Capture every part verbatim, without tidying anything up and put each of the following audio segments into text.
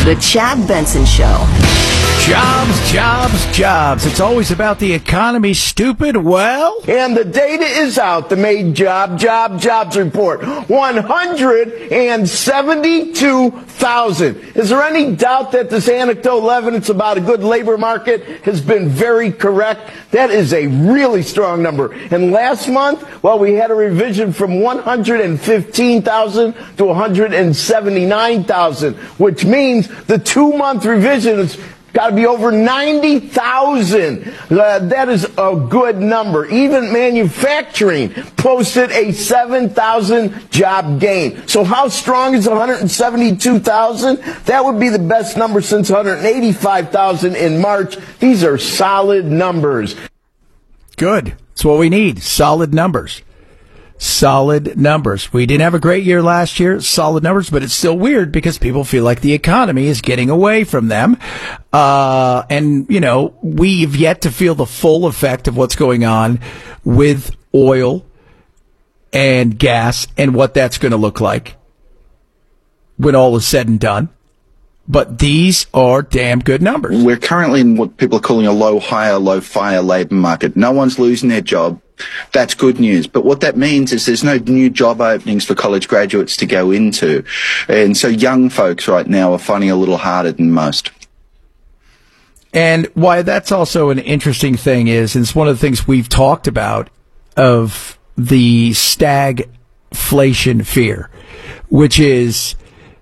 The Chad Benson Show. Jobs, jobs, jobs. It's always about the economy, stupid. Well, and the data is out. The May Job, Job, Jobs Report. one hundred seventy-two thousand. Is there any doubt that this anecdotal evidence about a good labor market has been very correct? That is a really strong number. And last month, well, we had a revision from one hundred fifteen thousand to one hundred seventy-nine thousand, which means the two-month revision is got to be over ninety thousand. Uh, that is a good number. Even manufacturing posted a seven thousand job gain. So how strong is one hundred seventy-two thousand? That would be the best number since one hundred eighty-five thousand in March. These are solid numbers. Good. That's what we need. Solid numbers. Solid numbers. We didn't have a great year last year, solid numbers, but it's still weird because people feel like the economy is getting away from them. Uh, and, you know, we've yet to feel the full effect of what's going on with oil and gas and what that's going to look like when all is said and done. But these are damn good numbers. We're currently in what people are calling a low hire, low fire labour market. No one's losing their job. That's good news. But what that means is there's no new job openings for college graduates to go into. And so young folks right now are finding it a little harder than most. And why that's also an interesting thing is, and it's one of the things we've talked about, of the stagflation fear, which is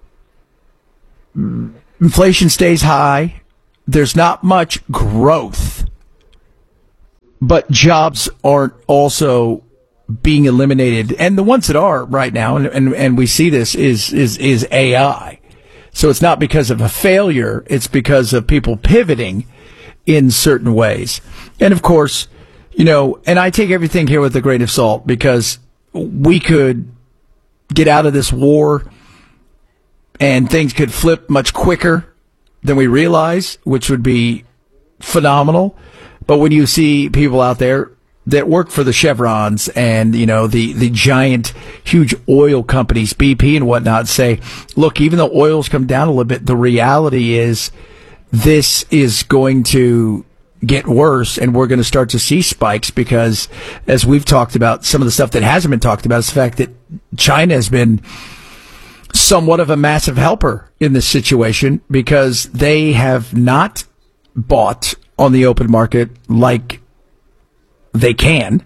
inflation stays high, there's not much growth, but jobs aren't also being eliminated. And the ones that are right now, and, and, and we see this, is, is, is A I. So it's not because of a failure, it's because of people pivoting in certain ways. And of course, you know, and I take everything here with a grain of salt because we could get out of this war and things could flip much quicker than we realize, which would be phenomenal. But when you see people out there that work for the Chevrons and, you know, the, the giant, huge oil companies, B P and whatnot, say, look, even though oil's come down a little bit, the reality is this is going to get worse and we're going to start to see spikes because, as we've talked about, some of the stuff that hasn't been talked about is the fact that China has been somewhat of a massive helper in this situation because they have not bought on the open market like they can.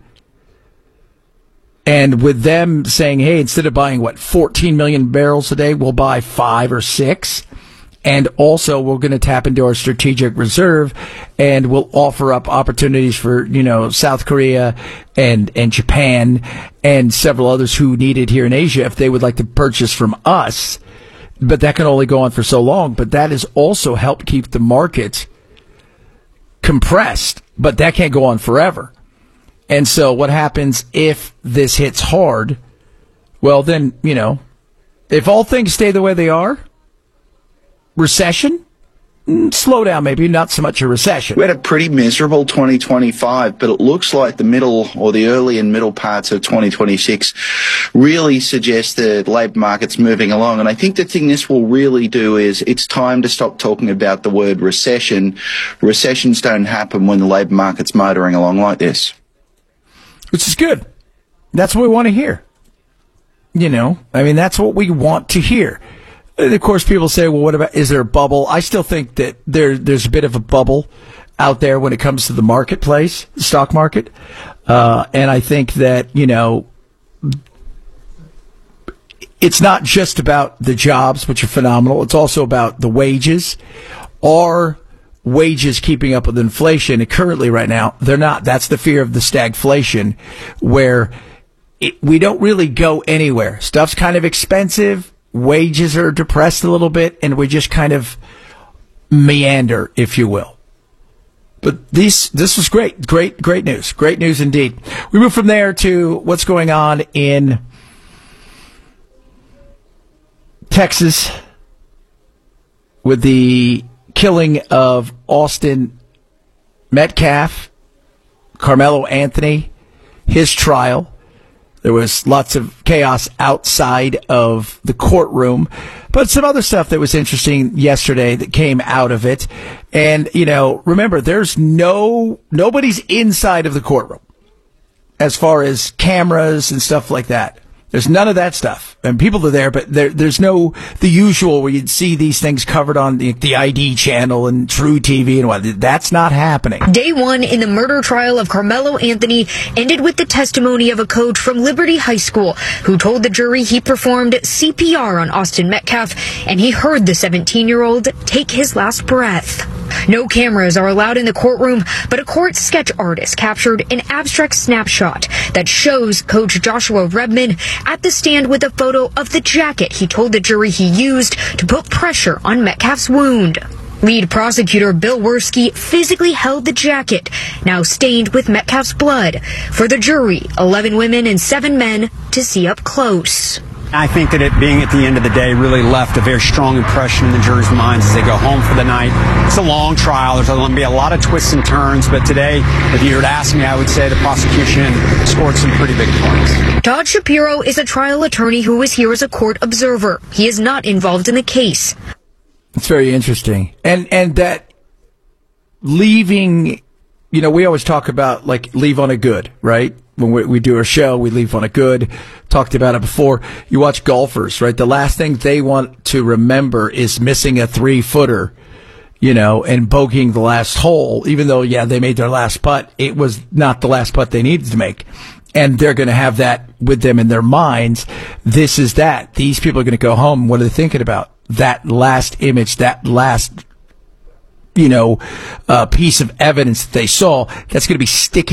And with them saying, hey, instead of buying, what, fourteen million barrels a day, we'll buy five or six. And also we're going to tap into our strategic reserve and we'll offer up opportunities for, you know, South Korea and, and Japan and several others who need it here in Asia if they would like to purchase from us. But that can only go on for so long. But that has also helped keep the market compressed, but that can't go on forever. And so what happens if this hits hard? Well, then, you know, if all things stay the way they are, recession? Slow down, maybe, not so much a recession. We had a pretty miserable twenty twenty-five, but it looks like the middle or the early and middle parts of twenty twenty-six really suggest the labour market's moving along. And I think the thing this will really do is it's time to stop talking about the word recession. Recessions don't happen when the labour market's motoring along like this. Which is good. That's what we want to hear. You know, I mean, that's what we want to hear. And of course, people say, well, what about, is there a bubble? I still think that there, there's a bit of a bubble out there when it comes to the marketplace, the stock market. Uh, and I think that, you know, it's not just about the jobs, which are phenomenal. It's also about the wages. Are wages keeping up with inflation? And currently right now, they're not. That's the fear of the stagflation, where it, we don't really go anywhere. Stuff's kind of expensive. Wages are depressed a little bit, and we just kind of meander, if you will. But these, this was great, great, great news. Great news indeed. We move from there to what's going on in Texas with the killing of Austin Metcalf, Carmelo Anthony, his trial. There was lots of chaos outside of the courtroom, but some other stuff that was interesting yesterday that came out of it. And, you know, remember, there's no, nobody's inside of the courtroom as far as cameras and stuff like that. There's none of that stuff. And people are there, but there, there's no, the usual where you'd see these things covered on the, the I D channel and True T V and what. That's not happening. Day one in the murder trial of Carmelo Anthony ended with the testimony of a coach from Liberty High School who told the jury he performed C P R on Austin Metcalf and he heard the seventeen-year-old take his last breath. No cameras are allowed in the courtroom, but a court sketch artist captured an abstract snapshot that shows Coach Joshua Redman at the stand with a photo of the jacket he told the jury he used to put pressure on Metcalf's wound. Lead prosecutor Bill Werski physically held the jacket, now stained with Metcalf's blood, for the jury, eleven women and seven men, to see up close. I think that it being at the end of the day really left a very strong impression in the jury's minds as they go home for the night. It's a long trial. There's going to be a lot of twists and turns, but today, if you were to ask me, I would say the prosecution scored some pretty big points. Todd Shapiro is a trial attorney who was here as a court observer. He is not involved in the case. It's very interesting. And, and that leaving, you know, we always talk about, like, leave on a good, right? When we, we do our show, we leave on a good. Talked about it before. You watch golfers, right? The last thing they want to remember is missing a three-footer, you know, and bogeying the last hole. Even though, yeah, they made their last putt, it was not the last putt they needed to make. And they're going to have that with them in their minds. This is that. These people are going to go home. What are they thinking about? That last image, that last, you know, uh, piece of evidence that they saw, that's going to be sticking